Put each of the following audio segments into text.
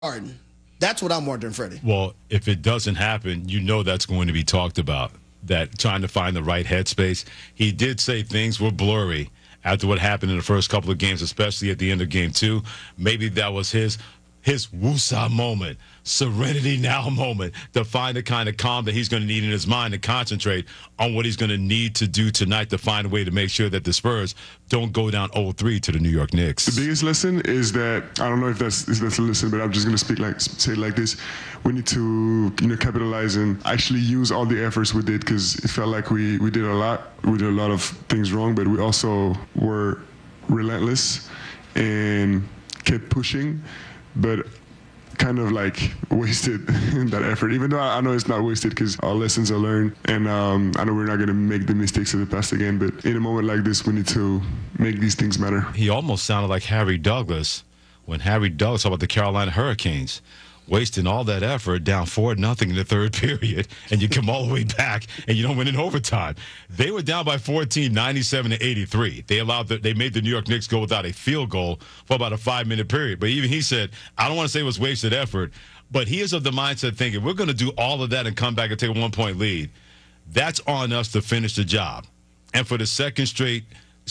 Harden? That's what I'm wondering, Freddie. Well, if it doesn't happen, you know that's going to be talked about, that trying to find the right headspace. He did say things were blurry after what happened in the first couple of games, especially at the end of game 2. Maybe that was his woosah moment, serenity now moment, to find the kind of calm that he's going to need in his mind to concentrate on what he's going to need to do tonight to find a way to make sure that the Spurs don't go down 0-3 to the New York Knicks. The biggest lesson is that, I don't know if that's a lesson, but I'm just going to say it like this. We need to capitalize and actually use all the efforts we did, because it felt like we did a lot. We did a lot of things wrong, but we also were relentless and kept pushing, but kind of like wasted that effort, even though I know it's not wasted because our lessons are learned, and I know we're not going to make the mistakes of the past again, but in a moment like this, we need to make these things matter. He almost sounded like Harry Douglas when Harry Douglas talked about the Carolina Hurricanes, wasting all that effort down 4-0 in the third period, and you come all the way back and you don't win in overtime. They were down by 14, 97-83. They made the New York Knicks go without a field goal for about a 5-minute period. But even he said, I don't want to say it was wasted effort, but he is of the mindset thinking, we're going to do all of that and come back and take a 1-point lead. That's on us to finish the job. And for the second straight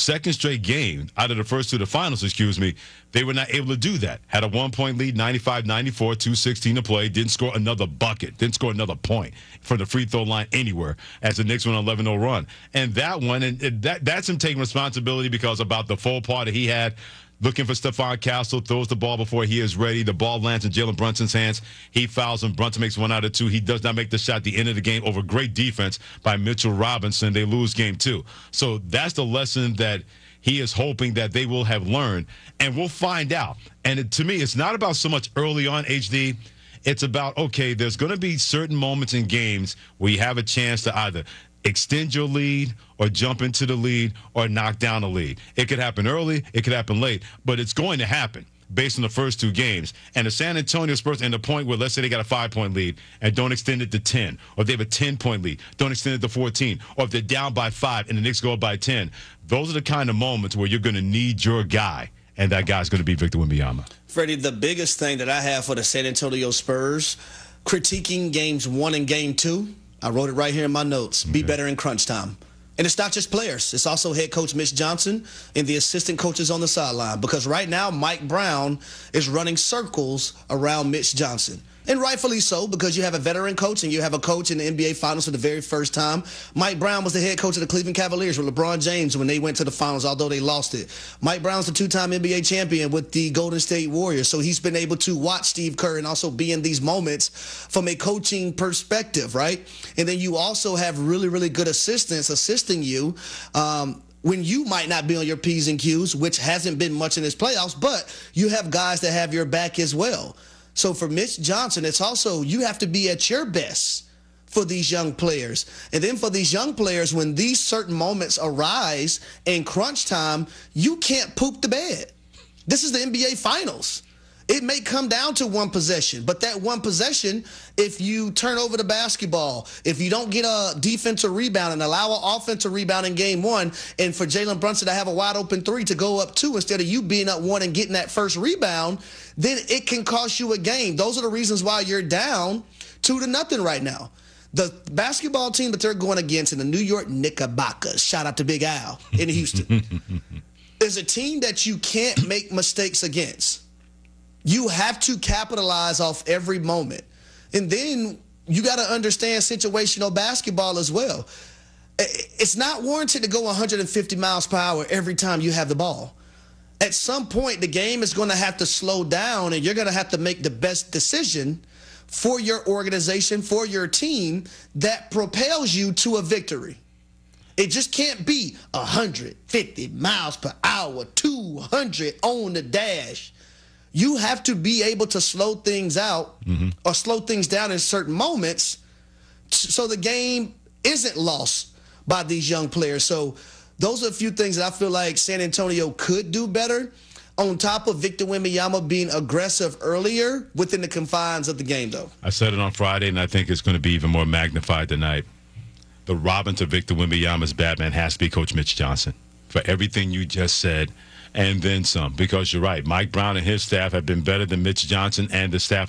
game out of the first 2 of the finals, they were not able to do that. Had a 1-point lead, 95-94, 2:16 to play, didn't score another bucket, didn't score another point from the free throw line anywhere as the Knicks went on an 11-0 run. And that one, and that's him taking responsibility, because about the full party he had, looking for Stephon Castle, throws the ball before he is ready. The ball lands in Jalen Brunson's hands. He fouls him. Brunson makes 1 out of 2. He does not make the shot at the end of the game over great defense by Mitchell Robinson. They lose game 2. So that's the lesson that he is hoping that they will have learned, and we'll find out. And to me, it's not about so much early on, HD. It's about, okay, there's going to be certain moments in games where you have a chance to either extend your lead or jump into the lead or knock down the lead. It could happen early, it could happen late, but it's going to happen based on the first 2 games. And the San Antonio Spurs, and the point where, let's say they got a 5-point lead and don't extend it to 10, or they have a 10-point lead, don't extend it to 14, or if they're down by 5 and the Knicks go up by 10, those are the kind of moments where you're going to need your guy, and that guy's going to be Victor Wembanyama. Freddie, the biggest thing that I have for the San Antonio Spurs, critiquing games 1 and game 2, I wrote it right here in my notes. Okay. Be better in crunch time. And it's not just players. It's also head coach Mitch Johnson and the assistant coaches on the sideline. Because right now, Mike Brown is running circles around Mitch Johnson. And rightfully so, because you have a veteran coach and you have a coach in the NBA Finals for the very first time. Mike Brown was the head coach of the Cleveland Cavaliers with LeBron James when they went to the Finals, although they lost it. Mike Brown's the 2-time NBA champion with the Golden State Warriors, so he's been able to watch Steve Kerr and also be in these moments from a coaching perspective, right? And then you also have really, really good assistants assisting you when you might not be on your P's and Q's, which hasn't been much in this playoffs, but you have guys that have your back as well. So for Mitch Johnson, it's also, you have to be at your best for these young players. And then for these young players, when these certain moments arise in crunch time, you can't poop the bed. This is the NBA Finals. It may come down to one possession, but that one possession, if you turn over the basketball, if you don't get a defensive rebound and allow an offensive rebound in game 1, and for Jalen Brunson to have a wide open 3 to go up 2 instead of you being up 1 and getting that first rebound, then it can cost you a game. Those are the reasons why you're down 2-0 right now. The basketball team that they're going against in the New York Knickerbockers, shout out to Big Al in Houston, is a team that you can't make mistakes against. You have to capitalize off every moment. And then you got to understand situational basketball as well. It's not warranted to go 150 miles per hour every time you have the ball. At some point, the game is going to have to slow down, and you're going to have to make the best decision for your organization, for your team, that propels you to a victory. It just can't be 150 miles per hour, 200 on the dash. You have to be able to slow things out or slow things down in certain moments so the game isn't lost by these young players. So those are a few things that I feel like San Antonio could do better, on top of Victor Wembanyama being aggressive earlier within the confines of the game, though. I said it on Friday, and I think it's going to be even more magnified tonight. The Robin to Victor Wembanyama's Batman has to be Coach Mitch Johnson. For everything you just said, and then some, because you're right. Mike Brown and his staff have been better than Mitch Johnson and the staff